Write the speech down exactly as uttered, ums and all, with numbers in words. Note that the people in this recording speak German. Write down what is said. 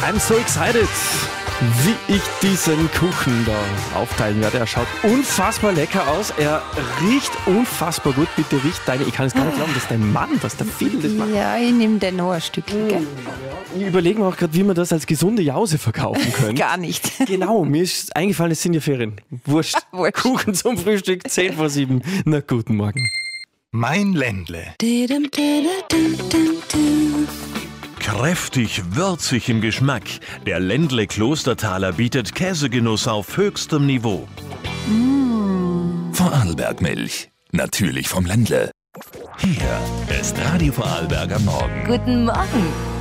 I'm so excited, wie ich diesen Kuchen da aufteilen werde. Er schaut unfassbar lecker aus. Er riecht unfassbar gut. Bitte riecht deine. Ich kann es gar nicht glauben, dass dein Mann, dass der Phil das macht. Ja, ich nehme den noch ein Stückchen, gell? Ich überlege mir auch gerade, wie wir das als gesunde Jause verkaufen können. Gar nicht. Genau, mir ist eingefallen, es sind ja Ferien. Wurscht. Wurscht. Kuchen zum Frühstück, zehn vor sieben. Na, guten Morgen. Mein Ländle. Kräftig, würzig im Geschmack. Der Ländle Klostertaler bietet Käsegenuss auf höchstem Niveau. Vorarlberg-Milch. Natürlich vom Ländle. Hier ist Radio Vorarlberg am Morgen. Guten Morgen.